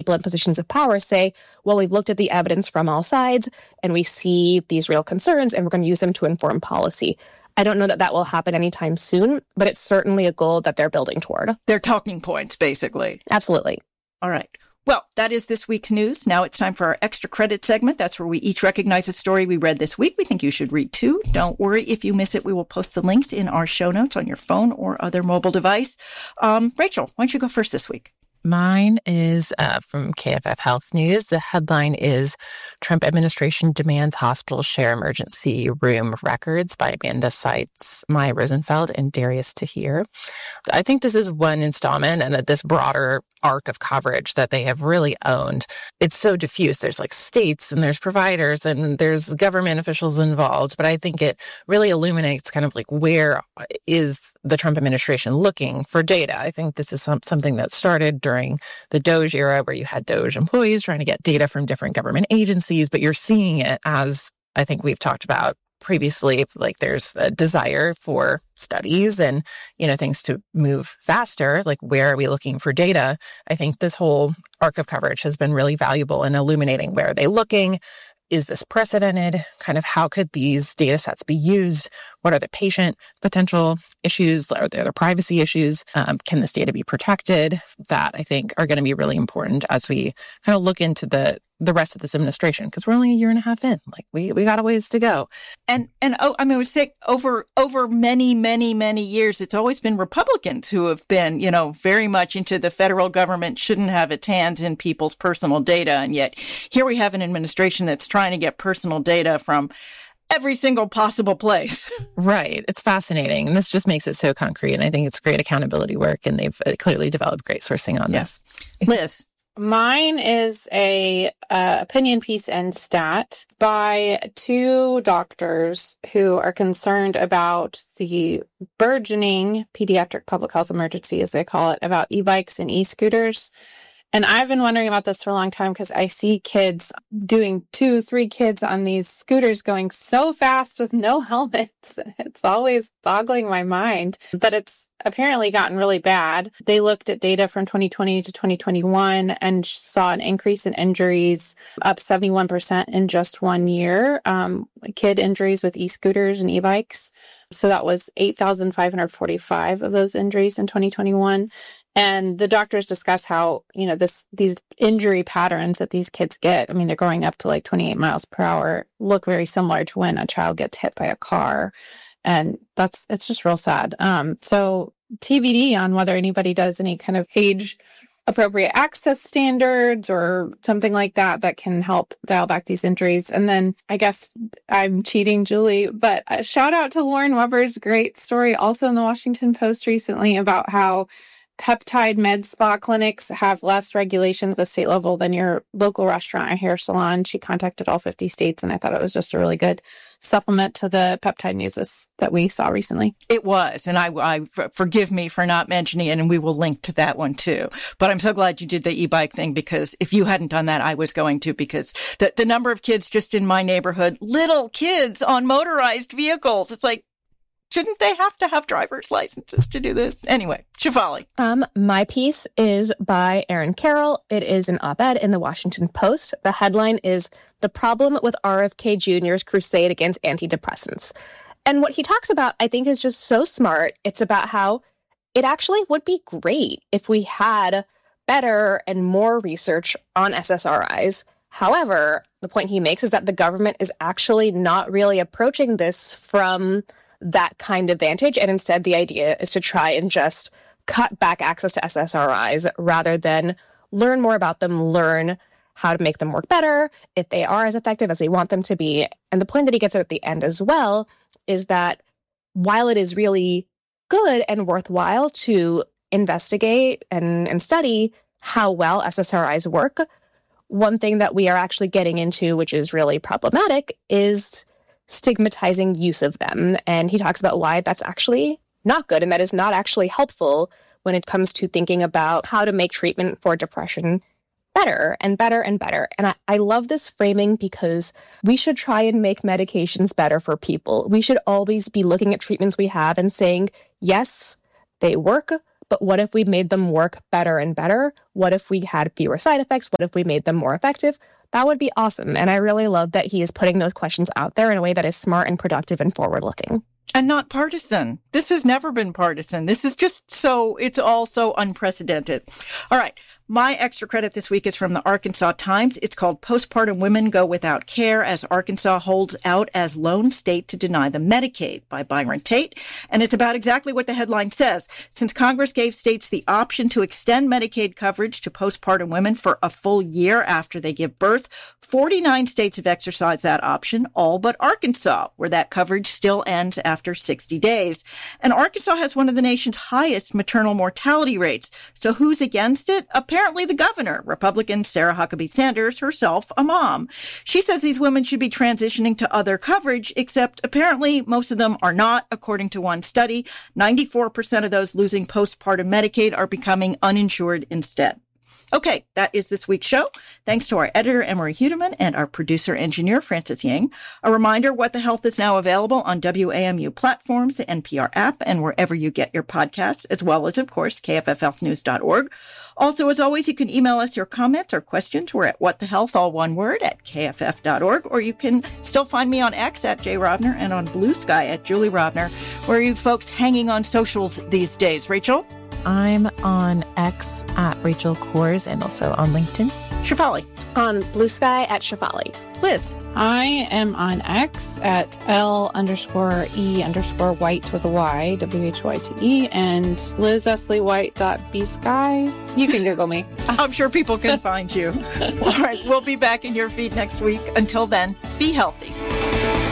people in positions of power say, well, we've looked at the evidence from all sides and we see these real concerns and we're going to use them to inform policy. I don't know that that will happen anytime soon, but it's certainly a goal that they're building toward. They're talking points, basically. Absolutely. All right. Well, that is this week's news. Now it's time for our extra credit segment. That's where we each recognize a story we read this week we think you should read too. Don't worry if you miss it. We will post the links in our show notes on your phone or other mobile device. Rachel, why don't you go first this week? Mine is from KFF Health News. The headline is Trump Administration Demands Hospitals Share Emergency Room Records by Amanda Seitz, Maya Rosenfeld, and Darius Tahir. I think this is one installment in this broader arc of coverage that they have really owned. It's so diffuse. There's like states and there's providers and there's government officials involved. But I think it really illuminates kind of like where is the Trump administration looking for data. I think this is something that started during the DOJ era where you had DOJ employees trying to get data from different government agencies, but you're seeing it as I think we've talked about previously, like there's a desire for studies and, things to move faster. Like, where are we looking for data? I think this whole arc of coverage has been really valuable in illuminating where are they looking? Is this precedented? Kind of how could these data sets be used? What are the patient potential issues? Are there privacy issues? Can this data be protected? That I think are going to be really important as we kind of look into the rest of this administration, because we're only a year and a half in. Like we got a ways to go. And I would say over many, many, many years, it's always been Republicans who have been, very much into the federal government shouldn't have its hands in people's personal data. And yet here we have an administration that's trying to get personal data from every single possible place. Right. It's fascinating. And this just makes it so concrete. And I think it's great accountability work. And they've clearly developed great sourcing on this. Liz. Mine is a opinion piece in Stat by two doctors who are concerned about the burgeoning pediatric public health emergency, as they call it, about e-bikes and e-scooters. And I've been wondering about this for a long time because I see kids doing 2-3 kids on these scooters going so fast with no helmets. It's always boggling my mind, but it's apparently gotten really bad. They looked at data from 2020 to 2021 and saw an increase in injuries, up 71% in just 1 year, kid injuries with e-scooters and e-bikes. So that was 8,545 of those injuries in 2021. And the doctors discuss how, these injury patterns that these kids get, they're growing up to like 28 miles per hour, look very similar to when a child gets hit by a car. And it's just real sad. So TBD on whether anybody does any kind of age appropriate access standards or something like that can help dial back these injuries. And then I guess I'm cheating, Julie, but a shout out to Lauren Weber's great story also in the Washington Post recently about how peptide med spa clinics have less regulation at the state level than your local restaurant or hair salon. She contacted all 50 states, and I thought it was just a really good supplement to the peptide news that we saw recently. It was, and I forgive me for not mentioning it, and we will link to that one too. But I'm so glad you did the e-bike thing, because if you hadn't done that, I was going to, because the number of kids just in my neighborhood, little kids on motorized vehicles, it's like, shouldn't they have to have driver's licenses to do this? Anyway, Shefali. My piece is by Aaron Carroll. It is an op-ed in the Washington Post. The headline is "The Problem with RFK Jr.'s Crusade Against Antidepressants." And what he talks about, I think, is just so smart. It's about how it actually would be great if we had better and more research on SSRIs. However, the point he makes is that the government is actually not really approaching this from that kind of vantage. And instead, the idea is to try and just cut back access to SSRIs rather than learn more about them, learn how to make them work better, if they are as effective as we want them to be. And the point that he gets at the end as well is that while it is really good and worthwhile to investigate and study how well SSRIs work, one thing that we are actually getting into, which is really problematic, is stigmatizing use of them. And he talks about why that's actually not good and that is not actually helpful when it comes to thinking about how to make treatment for depression better and better and better. And I love this framing because we should try and make medications better for people. We should always be looking at treatments we have and saying, yes, they work, but what if we made them work better and better? What if we had fewer side effects? What if we made them more effective? That would be awesome. And I really love that he is putting those questions out there in a way that is smart and productive and forward-looking. And not partisan. This has never been partisan. This is just it's all so unprecedented. All right. My extra credit this week is from the Arkansas Times. It's called Postpartum Women Go Without Care as Arkansas Holds Out as Lone State to Deny Them Medicaid by Byron Tate. And it's about exactly what the headline says. Since Congress gave states the option to extend Medicaid coverage to postpartum women for a full year after they give birth, 49 states have exercised that option, all but Arkansas, where that coverage still ends after 60 days. And Arkansas has one of the nation's highest maternal mortality rates. So who's against it? Apparently the governor, Republican Sarah Huckabee Sanders, herself a mom. She says these women should be transitioning to other coverage, except apparently most of them are not, according to one study. 94% of those losing postpartum Medicaid are becoming uninsured instead. Okay, that is this week's show. Thanks to our editor, Emery Hudeman, and our producer-engineer, Francis Yang. A reminder, What the Health is now available on WAMU platforms, the NPR app, and wherever you get your podcasts, as well as, of course, kffhealthnews.org. Also, as always, you can email us your comments or questions. We're at whatthehealth, all one word, at kff.org, or you can still find me on X at Jay Rovner and on Blue Sky at Julie Rovner. Where are you folks hanging on socials these days? Rachel? I'm on X at Rachel Kors and also on LinkedIn. Shefali. On Blue Sky at Shefali. Liz. I am on X at L_E_White with a Y, WHYTE, and LizEsleyWhite.bsky. You can Google me. I'm sure people can find you. All right, we'll be back in your feed next week. Until then, be healthy.